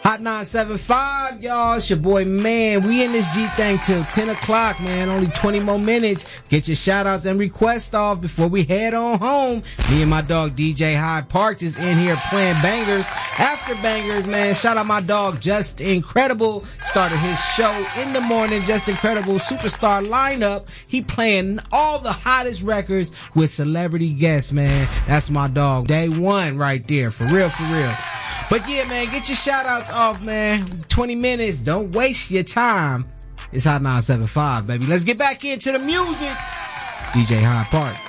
Hot 975, y'all. It's your boy, man. We in this G thing till 10 o'clock, man. Only 20 more minutes. Get your shout outs and requests off before we head on home. Me and my dog, DJ Hyde Park, just in here playing bangers after bangers, man. Shout out my dog, Just Incredible. Started his show in the morning. Just Incredible Superstar lineup. He playing all the hottest records with celebrity guests, man. That's my dog. Day one right there. For real, for real. But yeah, man, get your shout outs off, man. 20 minutes. Don't waste your time. It's Hot 975, baby. Let's get back into the music. DJ Hyde Park.